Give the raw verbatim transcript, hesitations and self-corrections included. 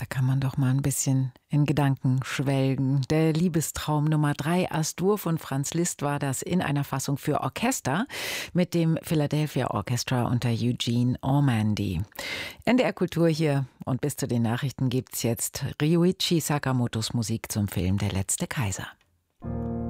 Da kann man doch mal ein bisschen in Gedanken schwelgen. Der Liebestraum Nummer drei As-Dur von Franz Liszt war das in einer Fassung für Orchester mit dem Philadelphia Orchestra unter Eugene Ormandy. N D R Kultur hier und bis zu den Nachrichten gibt's jetzt Ryuichi Sakamotos Musik zum Film Der letzte Kaiser.